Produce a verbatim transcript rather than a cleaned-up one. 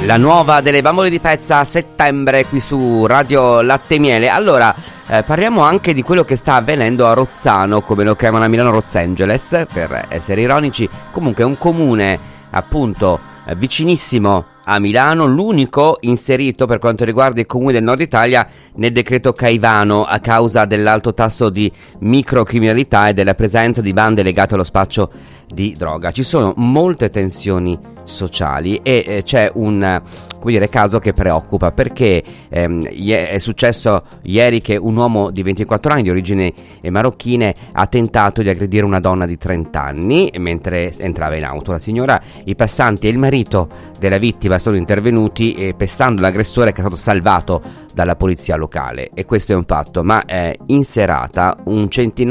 La nuova delle Bambole di Pezza a settembre qui su Radio Latte e Miele. Allora, eh, parliamo anche di quello che sta avvenendo a Rozzano, come lo chiamano a Milano Los Angeles, per essere ironici. Comunque è un comune appunto eh, vicinissimo a Milano, l'unico inserito per quanto riguarda i comuni del nord Italia nel decreto Caivano a causa dell'alto tasso di microcriminalità e della presenza di bande legate allo spaccio di droga. Ci sono molte tensioni sociali e eh, c'è un come dire, caso che preoccupa perché ehm, è successo ieri che un uomo di ventiquattro anni di origini marocchine ha tentato di aggredire una donna di trenta anni mentre entrava in auto. La signora, i passanti e il marito della vittima sono intervenuti eh, pestando l'aggressore, che è stato salvato dalla polizia locale, e questo è un fatto. Ma eh, in serata un centinaio